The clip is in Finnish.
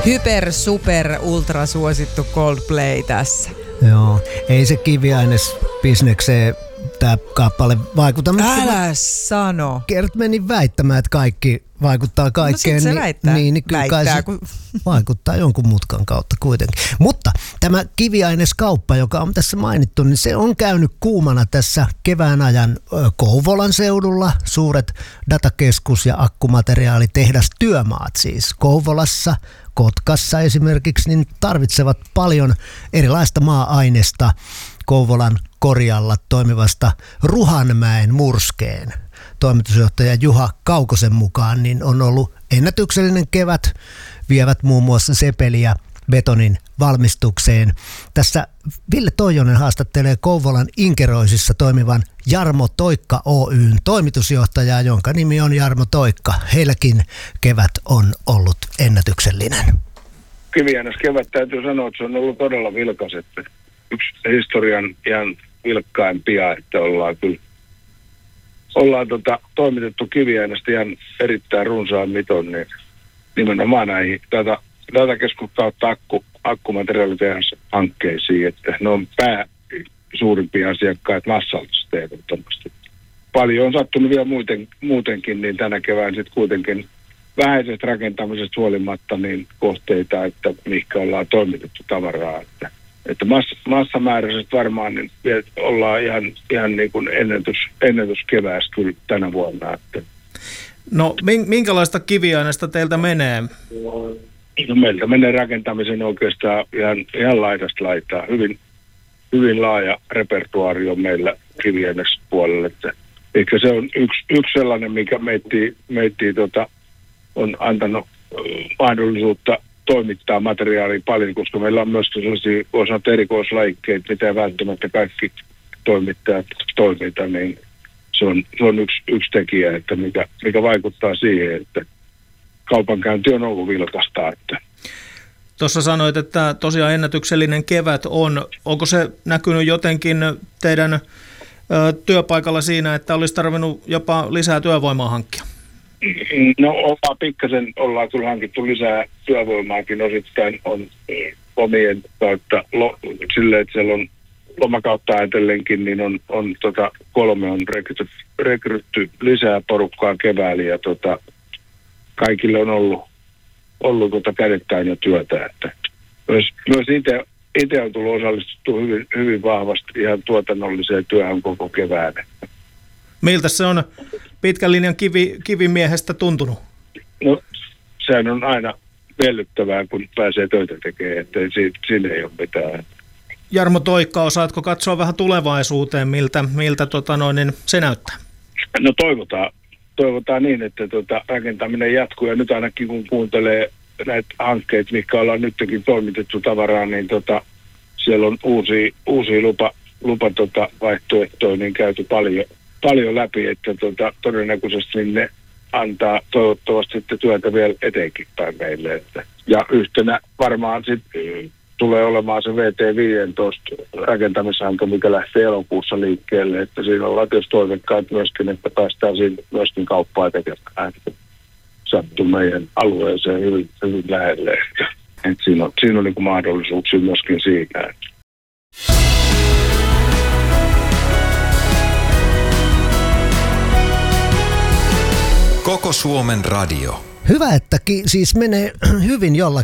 Hyper, super, ultra suosittu Coldplay tässä. Joo, ei se kiviainesbisnekseen tämä kappale vaikuta. Älä sano. Kert meni väittämään, että kaikki vaikuttaa kaikkeen. No sit se väittää. Niin kyllä väittää, kai se vaikuttaa jonkun mutkan kautta kuitenkin. Mutta tämä kiviaineskauppa, joka on tässä mainittu, niin se on käynyt kuumana tässä kevään ajan Kouvolan seudulla. Suuret datakeskus- ja akkumateriaalitehdas-työmaat siis Kouvolassa, Kotkassa esimerkiksi, niin tarvitsevat paljon erilaista maa-ainesta Kouvolan Korjalla toimivasta Ruhanmäen murskeen. Toimitusjohtaja Juha Kaukosen mukaan niin on ollut ennätyksellinen kevät, vievät muun muassa sepeliä betonin valmistukseen. Tässä Ville Toijonen haastattelee Kouvolan Inkeroisissa toimivan Jarmo Toikka Oyn toimitusjohtajaa, jonka nimi on Jarmo Toikka. Heilläkin kevät on ollut ennätyksellinen. Kiviaineskevät täytyy sanoa, että se on ollut todella vilkas, että yksi historian ihan vilkkaimpia, että ollaan toimitettu kiviaineesta ihan erittäin runsaan miton, niin nimenomaan näihin datakeskuksen kautta akkumateriaalitehdashankkeisiin, että ne on suurimpia asiakkaita massallisesta ehdottomasti. Paljon on sattunut vielä muutenkin, niin tänä kevään sitten kuitenkin vähäisestä rakentamisesta huolimatta niin kohteita, että mihinkä ollaan toimitettu tavaraa, että massamääräisesti varmaan niin ollaan ihan niin kuin ennätyskeväästä kyllä tänä vuonna. Että. No minkälaista kiviaineesta teiltä menee? No, meiltä menee rakentamisen oikeastaan ihan laidasta laitaa. Hyvin laaja repertuaari on meillä kiviainespuolella. Ehkä se on yksi sellainen, mikä meittiin on antanut mahdollisuutta toimittaa materiaalia paljon, koska meillä on myös sellaisia erikoislajikkeita, mitä ei välttämättä kaikki toimittajat toimita, niin se on yksi tekijä, että mikä vaikuttaa siihen, että kaupankäynti on ollut vilkasta. Tuossa sanoit, että tosiaan ennätyksellinen kevät on. Onko se näkynyt jotenkin teidän työpaikalla siinä, että olisi tarvinnut jopa lisää työvoimaa hankkia? No pikkasen ollaan kyllä hankittu lisää työvoimaakin osittain on omien kautta silleen, että siellä on lomakautta ajatellenkin, niin on 3 on rekrytty lisää porukkaa keväällä ja kaikille on ollut kädet täynnä työtä. Että myös itse on tullut osallistuttu hyvin vahvasti ihan tuotannolliseen työhön koko kevään. Miltä se on pitkän linjan kivimiehestä tuntunut? No, sehän on aina miellyttävää, kun pääsee töitä tekemään, että siinä ei ole mitään. Jarmo Toikka, osaatko katsoa vähän tulevaisuuteen, miltä se näyttää? No toivotaan niin, että rakentaminen jatkuu, ja nyt ainakin kun kuuntelee näitä hankkeita, mitkä ollaan nytkin toimitettu tavaraa, niin siellä on uusia lupavaihtoehtoja niin käyty paljon läpi, että todennäköisesti ne antaa toivottavasti sitten työtä vielä eteenkin päin meille. Ja yhtenä varmaan sitten tulee olemaan se VT15 rakentamishanke, mikä lähtee elokuussa liikkeelle, että siinä ollaan tietysti toivekkaat myöskin, että päästään siinä myöskin kauppaa tekemään. Sattuu meidän alueeseen hyvin lähelle, että siinä on niin kuin mahdollisuuksia myöskin siinä. Koko Suomen radio. Hyvä, että siis menee hyvin jollakin